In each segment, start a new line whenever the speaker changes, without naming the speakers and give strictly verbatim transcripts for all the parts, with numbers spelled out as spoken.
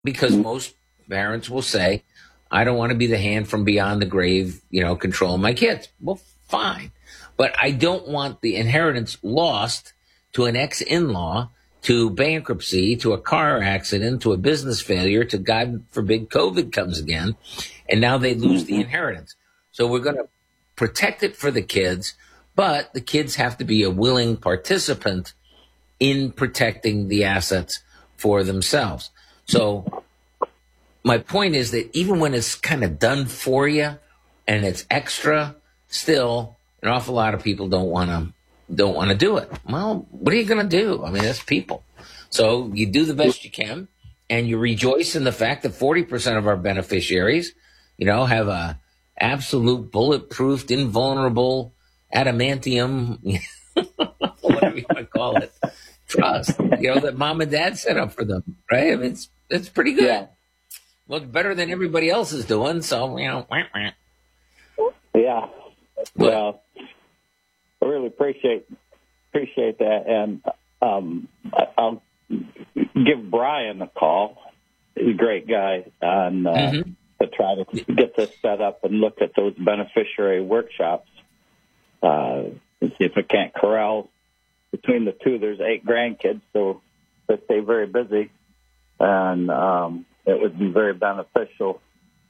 because most parents will say, I don't want to be the hand from beyond the grave, you know, controlling my kids. Well, fine. But I don't want the inheritance lost to an ex-in-law, to bankruptcy, to a car accident, to a business failure, to God forbid COVID comes again, and now they lose the inheritance. So we're going to protect it for the kids, but the kids have to be a willing participant in protecting the assets for themselves. So my point is that even when it's kind of done for you and it's extra, still an awful lot of people don't want to don't want to do it. Well, what are you going to do? I mean, that's people. So you do the best you can, and you rejoice in the fact that forty percent of our beneficiaries, you know, have a absolute bulletproofed, invulnerable, adamantium, whatever you want to call it, trust, you know, that mom and dad set up for them, right? I mean, it's, it's pretty good.
Yeah.
Well, it's better than everybody else is doing, so, you know. Wah, wah.
Yeah. Well, I really appreciate appreciate that, and um, I, I'll give Brian a call. He's a great guy, and uh, mm-hmm. to try to get this set up and look at those beneficiary workshops uh, and see if we can't corral between the two. There's eight grandkids, so they stay very busy, and um, it would be very beneficial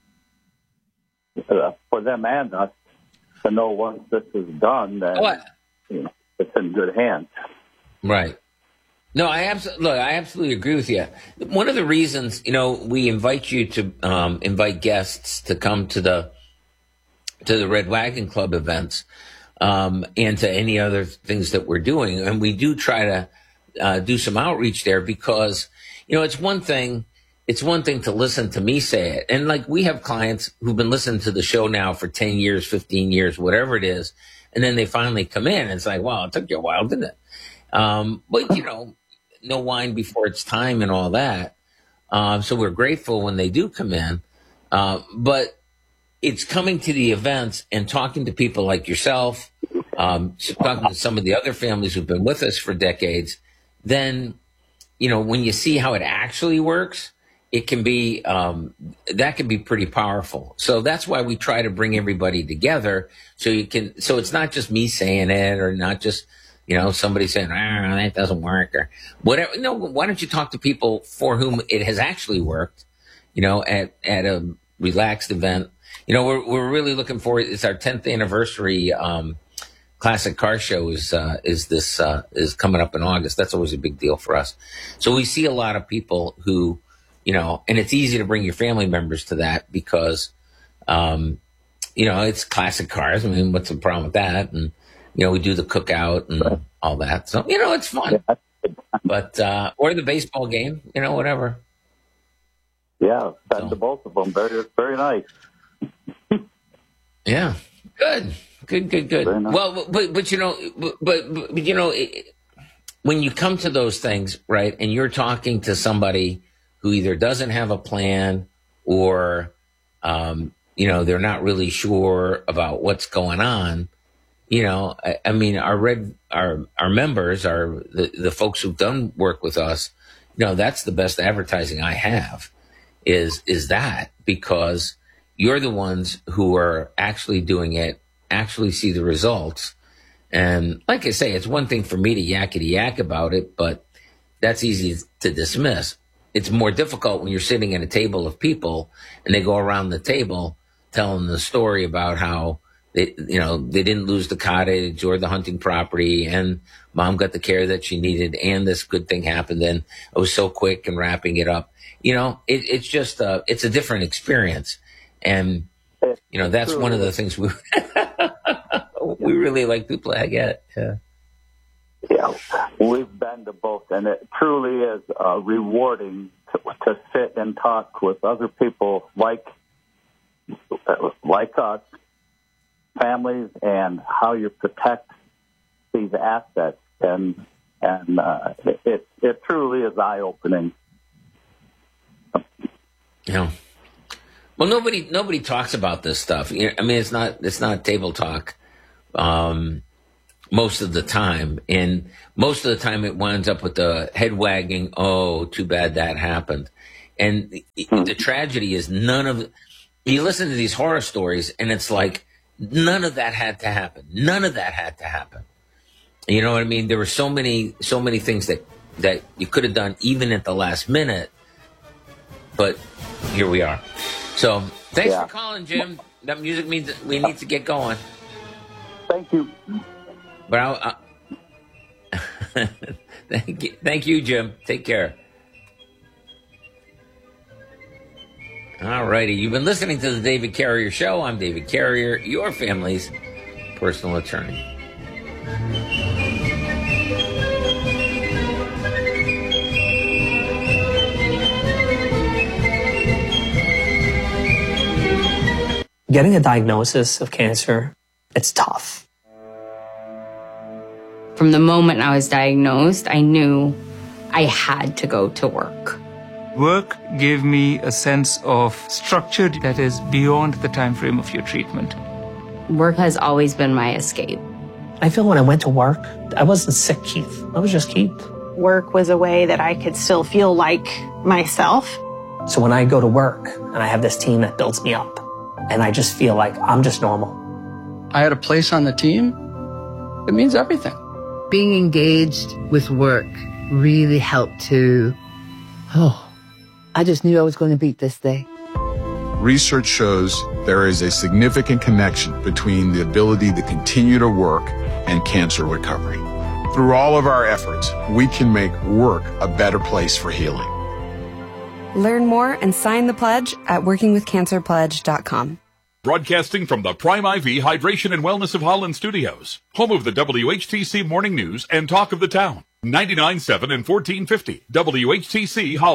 uh, for them and us to know once this is done that oh, you know, it's in good hands.
Right. No, I absolutely look. I absolutely agree with you. One of the reasons, you know, we invite you to um, invite guests to come to the to the Red Wagon Club events um, and to any other things that we're doing, and we do try to uh, do some outreach there because, you know, it's one thing. It's one thing to listen to me say it. And like we have clients who've been listening to the show now for ten years, fifteen years, whatever it is. And then they finally come in and it's like, wow, it took you a while, didn't it? Um, but, you know, no wine before it's time and all that. Um, so we're grateful when they do come in. Uh, but it's coming to the events and talking to people like yourself, um, talking to some of the other families who've been with us for decades. Then, you know, when you see how it actually works, it can be, um, that can be pretty powerful. So that's why we try to bring everybody together so you can, so it's not just me saying it or not just, you know, somebody saying, ah, that doesn't work or whatever. No, why don't you talk to people for whom it has actually worked, you know, at, at a relaxed event. You know, we're, we're really looking forward. It's our tenth anniversary, um, Classic Car Show is, uh, is this, uh, is coming up in August. That's always a big deal for us. So we see a lot of people who, you know, and it's easy to bring your family members to that because, um, you know, it's classic cars. I mean, what's the problem with that? And, you know, we do the cookout and all that. So, you know, it's fun. But, uh, or the baseball game, you know, whatever.
Yeah, been
so.
to both of them. Very, very nice.
Yeah, good, good, good, good. Nice. Well, but, but, you know, but, but, but you know, it, when you come to those things, right, and you're talking to somebody who either doesn't have a plan or, um, you know, they're not really sure about what's going on. You know, I, I mean, our red, our, our members are the, the folks who've done work with us. You know, that's the best advertising I have is, is that because you're the ones who are actually doing it, actually see the results. And like I say, it's one thing for me to yakety yak about it, but that's easy to dismiss. It's more difficult when you're sitting at a table of people and they go around the table telling the story about how they, you know, they didn't lose the cottage or the hunting property and mom got the care that she needed and this good thing happened and it was so quick and wrapping it up. You know, it, it's just a, it's a different experience. And, you know, that's one of the things we, we really like to play. I get, yeah.
Yeah, we've been to both, and it truly is uh, rewarding to, to sit and talk with other people like uh, like us, families, and how you protect these assets, and and uh, it it truly is eye opening.
Yeah. Well, nobody nobody talks about this stuff. I mean, it's not it's not table talk. Um, most of the time. And most of the time it winds up with the head wagging, oh, too bad that happened. And the, the tragedy is none of, you listen to these horror stories and it's like, none of that had to happen. None of that had to happen. You know what I mean? There were so many, so many things that, that you could have done even at the last minute, but here we are. So thanks yeah. for calling, Jim. That music means that we need to get going.
Thank you.
But I'll, uh, thank you, thank you, Jim. Take care. All righty. You've been listening to the David Carrier Show. I'm David Carrier, your family's personal attorney.
Getting a diagnosis of cancer, it's tough.
From the moment I was diagnosed, I knew I had to go to work.
Work gave me a sense of structure that is beyond the time frame of your treatment.
Work has always been my escape.
I feel when I went to work, I wasn't sick, Keith. I was just Keith.
Work was a way that I could still feel like myself.
So when I go to work and I have this team that builds me up, and I just feel like I'm just normal.
I had a place on the team. It means everything.
Being engaged with work really helped to, oh, I just knew I was going to beat this day.
Research shows there is a significant connection between the ability to continue to work and cancer recovery. Through all of our efforts, we can make work a better place for healing.
Learn more and sign the pledge at working with cancer pledge dot com.
Broadcasting from the Prime I V Hydration and Wellness of Holland Studios, home of the W H T C Morning News and Talk of the Town, ninety-nine point seven and fourteen fifty W H T C Holland.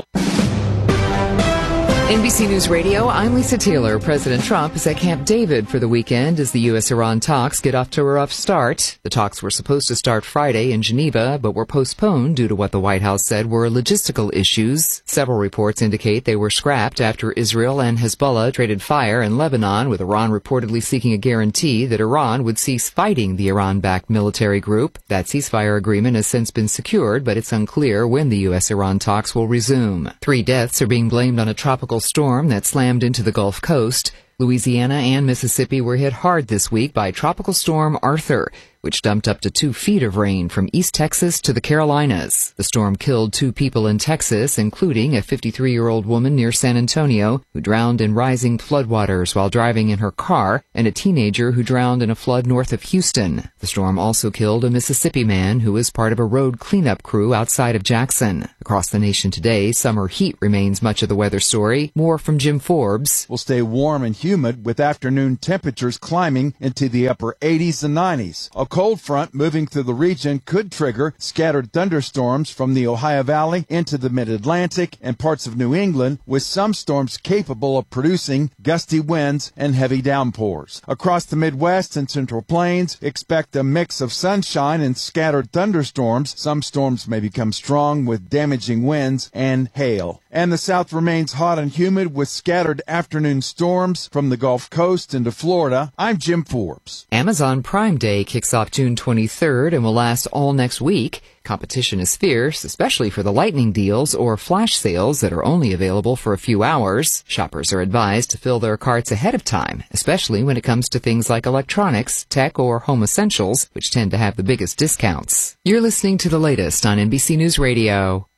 N B C News Radio, I'm Lisa Taylor. President Trump is at Camp David for the weekend as the U S Iran talks get off to a rough start. The talks were supposed to start Friday in Geneva, but were postponed due to what the White House said were logistical issues. Several reports indicate they were scrapped after Israel and Hezbollah traded fire in Lebanon, with Iran reportedly seeking a guarantee that Iran would cease fighting the Iran-backed military group. That ceasefire agreement has since been secured, but it's unclear when the U S Iran talks will resume. Three deaths are being blamed on a tropical storm that slammed into the Gulf Coast. Louisiana and Mississippi were hit hard this week by Tropical Storm Arthur, which dumped up to two feet of rain from East Texas to the Carolinas. The storm killed two people in Texas, including a fifty-three-year-old woman near San Antonio who drowned in rising floodwaters while driving in her car, and a teenager who drowned in a flood north of Houston. The storm also killed a Mississippi man who was part of a road cleanup crew outside of Jackson. Across the nation today, summer heat remains much of the weather story. More from Jim Forbes.
Will stay warm and humid with afternoon temperatures climbing into the upper eighties and nineties. A cold front moving through the region could trigger scattered thunderstorms from the Ohio Valley into the mid-Atlantic and parts of New England, with some storms capable of producing gusty winds and heavy downpours. Across the Midwest and Central Plains, expect a mix of sunshine and scattered thunderstorms. Some storms may become strong with damaging winds and hail. And the South remains hot and humid with scattered afternoon storms from the Gulf Coast into Florida. I'm Jim Forbes.
Amazon Prime Day kicks off June twenty-third and will last all next week. Competition is fierce, especially for the lightning deals or flash sales that are only available for a few hours. Shoppers are advised to fill their carts ahead of time, especially when it comes to things like electronics, tech, or home essentials, which tend to have the biggest discounts. You're listening to the latest on N B C News Radio.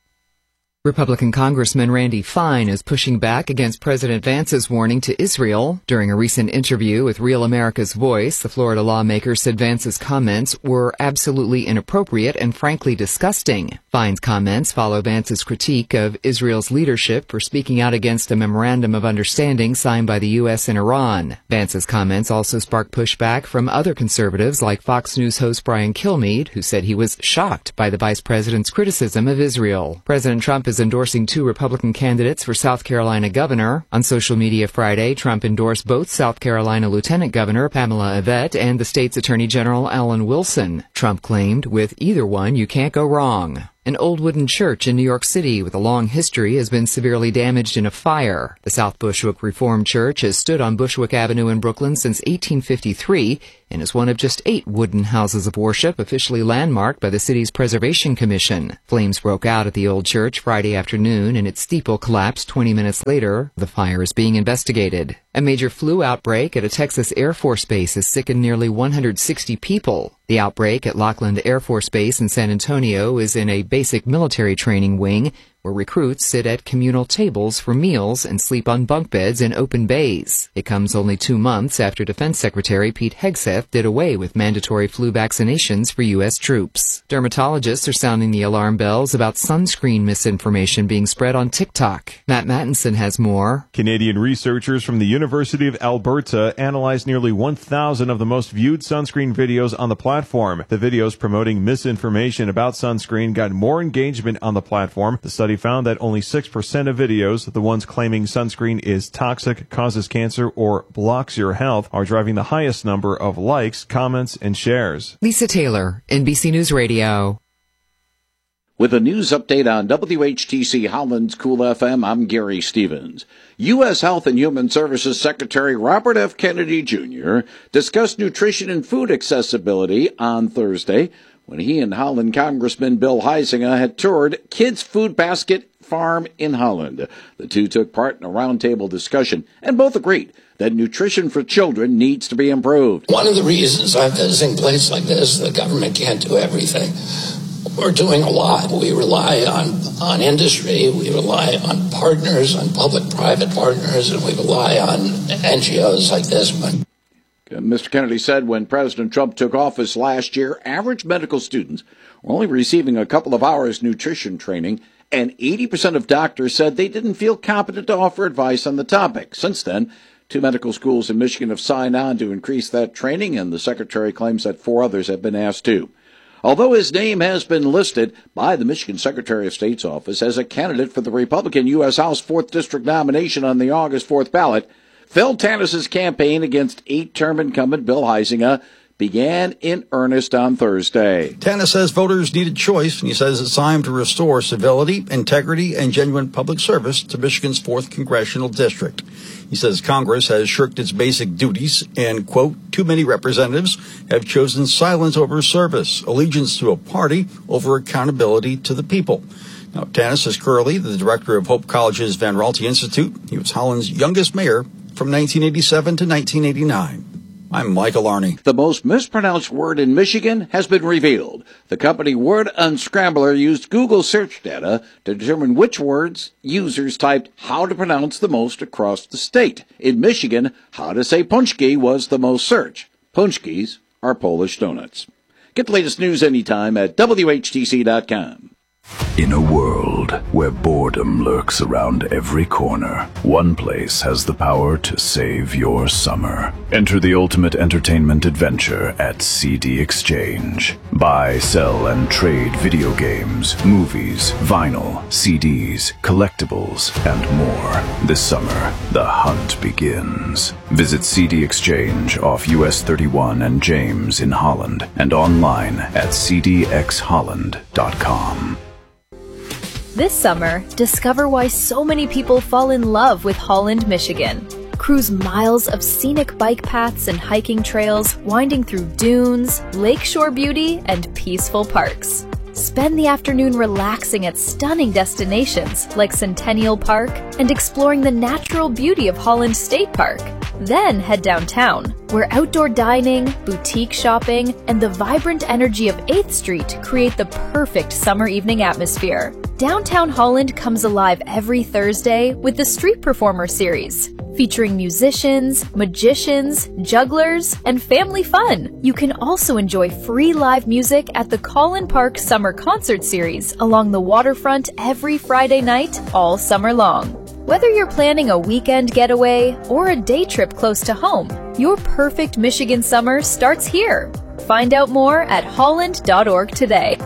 Republican Congressman Randy Fine is pushing back against President Vance's warning to Israel. During a recent interview with Real America's Voice, the Florida lawmaker said Vance's comments were absolutely inappropriate and frankly disgusting. Fine's comments follow Vance's critique of Israel's leadership for speaking out against a memorandum of understanding signed by the U S and Iran. Vance's comments also sparked pushback from other conservatives like Fox News host Brian Kilmeade, who said he was shocked by the vice president's criticism of Israel. President Trump is endorsing two Republican candidates for South Carolina governor. On social media Friday, Trump endorsed both South Carolina Lieutenant Governor Pamela Yvette and the state's Attorney General Alan Wilson. Trump claimed, with either one, you can't go wrong. An old wooden church in New York City with a long history has been severely damaged in a fire. The South Bushwick Reformed Church has stood on Bushwick Avenue in Brooklyn since eighteen fifty-three and is one of just eight wooden houses of worship officially landmarked by the city's Preservation Commission. Flames broke out at the old church Friday afternoon, and its steeple collapsed twenty minutes later. The fire is being investigated. A major flu outbreak at a Texas Air Force base has sickened nearly one hundred sixty people. The outbreak at Lackland Air Force Base in San Antonio is in a basic military training wing where recruits sit at communal tables for meals and sleep on bunk beds in open bays. It comes only two months after Defense Secretary Pete Hegseth did away with mandatory flu vaccinations for U S troops. Dermatologists are sounding the alarm bells about sunscreen misinformation being spread on TikTok. Matt Mattinson has more.
Canadian researchers from the University of Alberta analyzed nearly one thousand of the most viewed sunscreen videos on the platform. The videos promoting misinformation about sunscreen got more engagement on the platform. The study found that only six percent of videos, the ones claiming sunscreen is toxic, causes cancer, or blocks your health, are driving the highest number of likes, comments, and shares.
Lisa Taylor, N B C News Radio.
With a news update on W H T C Holland's Cool F M, I'm Gary Stevens. U S Health and Human Services Secretary Robert F. Kennedy Junior discussed nutrition and food accessibility on Thursday when he and Holland Congressman Bill Huizenga had toured Kids Food Basket Farm in Holland. The two took part in a roundtable discussion and both agreed that nutrition for children needs to be improved.
One of the reasons I'm visiting a place like this, the government can't do everything. We're doing a lot. We rely on, on industry, we rely on partners, on public-private partners, and we rely on N G Os like this one.
Mister Kennedy said when President Trump took office last year, average medical students were only receiving a couple of hours nutrition training, and eighty percent of doctors said they didn't feel competent to offer advice on the topic. Since then, two medical schools in Michigan have signed on to increase that training, and the Secretary claims that four others have been asked too. Although his name has been listed by the Michigan Secretary of State's office as a candidate for the Republican U S House fourth District nomination on the August fourth ballot, Phil Tanis's campaign against eight-term incumbent Bill Huizenga began in earnest on Thursday.
Tanis says voters need a choice, and he says it's time to restore civility, integrity, and genuine public service to Michigan's fourth Congressional District. He says Congress has shirked its basic duties and, quote, too many representatives have chosen silence over service, allegiance to a party over accountability to the people. Now, Tanis is currently the director of Hope College's Van Raalte Institute. He was Holland's youngest mayor from nineteen eighty-seven to nineteen eighty-nine. I'm Michael Arney.
The most mispronounced word in Michigan has been revealed. The company Word Unscrambler used Google search data to determine which words users typed how to pronounce the most across the state. In Michigan, how to say punchki was the most searched. Punchkis are Polish donuts. Get the latest news anytime at W H T C dot com.
In a world where boredom lurks around every corner, one place has the power to save your summer. Enter the ultimate entertainment adventure at C D Exchange. Buy, sell, and trade video games, movies, vinyl, C Ds, collectibles, and more. This summer, the hunt begins. Visit C D Exchange off U S thirty-one and James in Holland and online at c d x holland dot com.
This summer, discover why so many people fall in love with Holland, Michigan. Cruise miles of scenic bike paths and hiking trails, winding through dunes, lakeshore beauty, and peaceful parks. Spend the afternoon relaxing at stunning destinations like Centennial Park and exploring the natural beauty of Holland State Park. Then head downtown, where outdoor dining, boutique shopping, and the vibrant energy of eighth Street create the perfect summer evening atmosphere. Downtown Holland comes alive every Thursday with the Street Performer series, featuring musicians, magicians, jugglers, and family fun. You can also enjoy free live music at the Collin Park Summer Concert Series along the waterfront every Friday night all summer long. Whether you're planning a weekend getaway or a day trip close to home, your perfect Michigan summer starts here. Find out more at holland dot org today.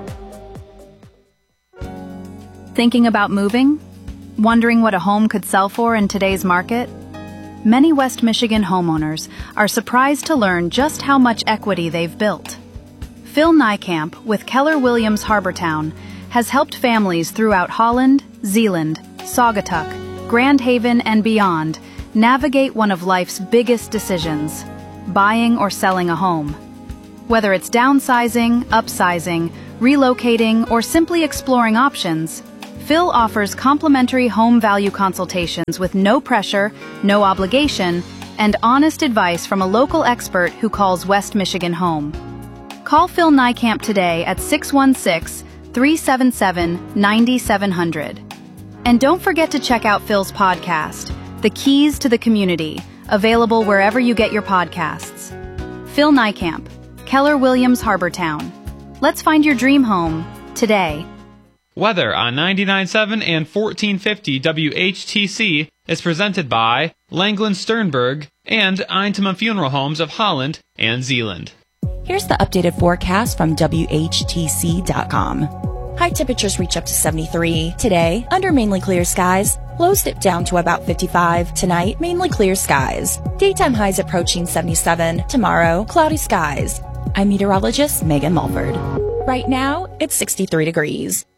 Thinking about moving? Wondering what a home could sell for in today's market? Many West Michigan homeowners are surprised to learn just how much equity they've built. Phil Niekamp with Keller Williams Harbortown has helped families throughout Holland, Zeeland, Saugatuck, Grand Haven, and beyond navigate one of life's biggest decisions: buying or selling a home. Whether it's downsizing, upsizing, relocating, or simply exploring options, Phil offers complimentary home value consultations with no pressure, no obligation, and honest advice from a local expert who calls West Michigan home. Call Phil Niekamp today at six one six, three seven seven, nine seven zero zero. And don't forget to check out Phil's podcast, The Keys to the Community, available wherever you get your podcasts. Phil Niekamp, Keller Williams Harbortown. Let's find your dream home today.
Weather on ninety-nine point seven and fourteen fifty W H T C is presented by Langland Sternberg and Eintema Funeral Homes of Holland and Zeeland.
Here's the updated forecast from W H T C dot com. High temperatures reach up to seventy-three. Today, under mainly clear skies. Lows dip down to about fifty-five. Tonight, mainly clear skies. Daytime highs approaching seventy-seven. Tomorrow, cloudy skies. I'm meteorologist Megan Mulford. Right now, it's sixty-three degrees.